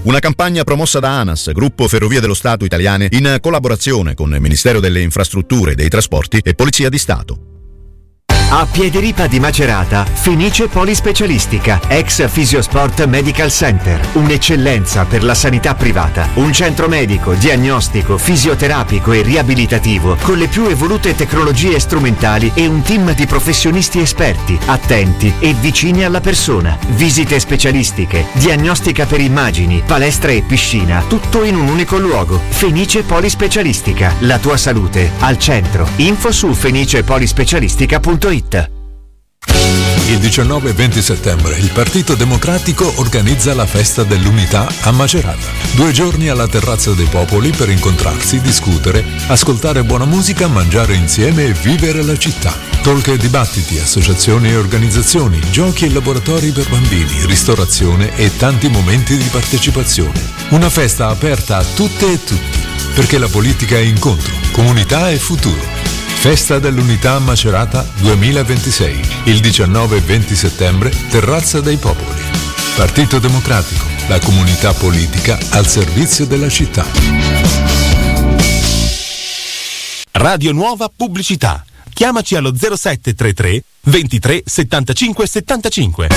Una campagna promossa da ANAS, Gruppo Ferrovie dello Stato Italiane, in collaborazione con il Ministero delle Infrastrutture e dei Trasporti e Polizia di Stato. A Piediripa di Macerata, Fenice Polispecialistica, ex Fisiosport Medical Center, un'eccellenza per la sanità privata, un centro medico, diagnostico, fisioterapico e riabilitativo con le più evolute tecnologie strumentali e un team di professionisti esperti, attenti e vicini alla persona. Visite specialistiche, diagnostica per immagini, palestra e piscina, tutto in un unico luogo. Fenice Polispecialistica, la tua salute al centro. Info su fenicepolispecialistica.it. Il 19 e 20 settembre il Partito Democratico organizza la Festa dell'Unità a Macerata. 2 giorni alla Terrazza dei Popoli per incontrarsi, discutere, ascoltare buona musica, mangiare insieme e vivere la città. Talk e dibattiti, associazioni e organizzazioni, giochi e laboratori per bambini, ristorazione e tanti momenti di partecipazione. Una festa aperta a tutte e tutti, perché la politica è incontro, comunità e futuro. Festa dell'Unità a Macerata 2026, il 19 e 20 settembre, Terrazza dei Popoli. Partito Democratico, la comunità politica al servizio della città. Radio Nuova Pubblicità. Chiamaci allo 0733 23 75 75.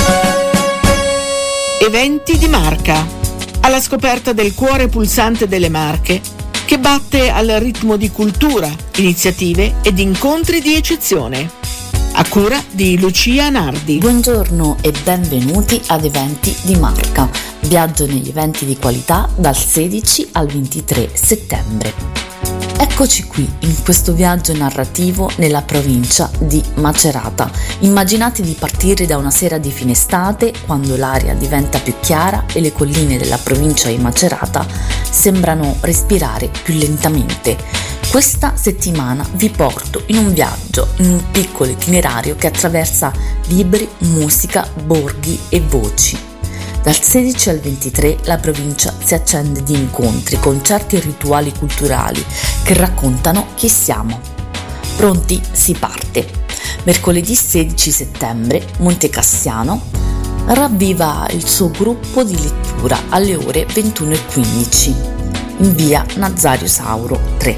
Eventi di Marca. Alla scoperta del cuore pulsante delle Marche, che batte al ritmo di cultura, iniziative ed incontri di eccezione. A cura di Lucia Nardi. Buongiorno e benvenuti ad Eventi di Marca. Viaggio negli eventi di qualità dal 16 al 23 settembre. Eccoci qui in questo viaggio narrativo nella provincia di Macerata. Immaginate di partire da una sera di fine estate, quando l'aria diventa più chiara e le colline della provincia di Macerata sembrano respirare più lentamente. Questa settimana vi porto in un viaggio, in un piccolo itinerario che attraversa libri, musica, borghi e voci. Dal 16 al 23 la provincia si accende di incontri, concerti e rituali culturali che raccontano chi siamo. Pronti? Si parte! Mercoledì 16 settembre Montecassiano ravviva il suo gruppo di lettura alle ore 21:15 in via Nazario Sauro 3.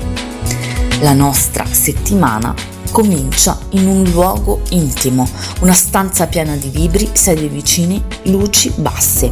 La nostra settimana comincia in un luogo intimo, una stanza piena di libri, sedie vicine, luci basse.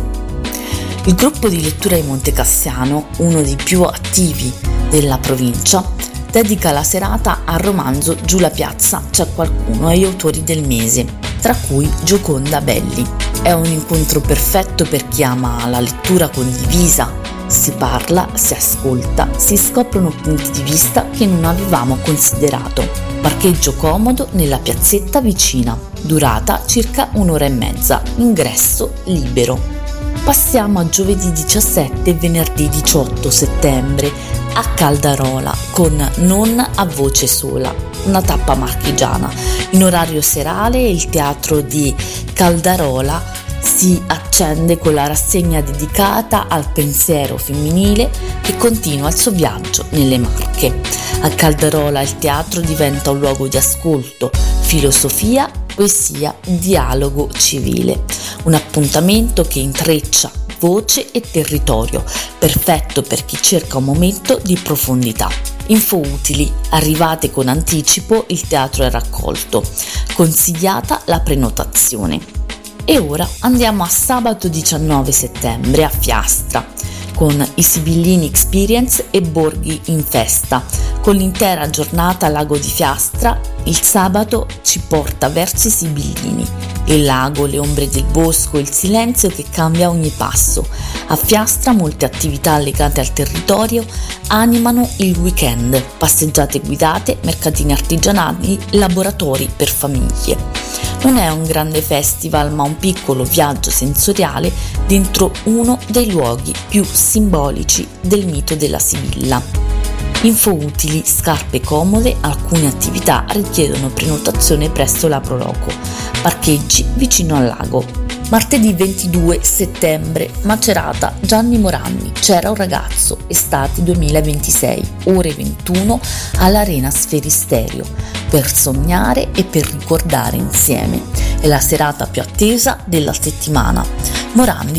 Il gruppo di lettura di Montecassiano, uno dei più attivi della provincia, dedica la serata al romanzo Giù la piazza c'è qualcuno e agli autori del mese, tra cui Gioconda Belli. È un incontro perfetto per chi ama la lettura condivisa. Si parla, si ascolta, si scoprono punti di vista che non avevamo considerato. Parcheggio comodo nella piazzetta vicina, durata circa 1 ora e mezza, ingresso libero. Passiamo a giovedì 17 e venerdì 18 settembre a Caldarola con Non a voce sola, una tappa marchigiana. In orario serale il teatro di Caldarola si accende con la rassegna dedicata al pensiero femminile che continua il suo viaggio nelle Marche. A Caldarola il teatro diventa un luogo di ascolto, filosofia, poesia, dialogo civile. Un appuntamento che intreccia voce e territorio, perfetto per chi cerca un momento di profondità. Info utili: arrivate con anticipo, il teatro è raccolto. Consigliata la prenotazione. E ora andiamo a sabato 19 settembre a Fiastra con i Sibillini Experience e Borghi in Festa. Con l'intera giornata al lago di Fiastra, il sabato ci porta verso i Sibillini. Il lago, le ombre del bosco, il silenzio che cambia a ogni passo. A Fiastra molte attività legate al territorio animano il weekend: passeggiate guidate, mercatini artigianali, laboratori per famiglie. Non è un grande festival, ma un piccolo viaggio sensoriale dentro uno dei luoghi più simbolici del mito della Sibilla. Info utili: scarpe comode, alcune attività richiedono prenotazione presso la Proloco. Parcheggi vicino al lago. Martedì 22 settembre, Macerata, Gianni Morandi, C'era un ragazzo, estate 2026, ore 21 all'Arena Sferisterio, per sognare e per ricordare insieme. È la serata più attesa della settimana. Morandi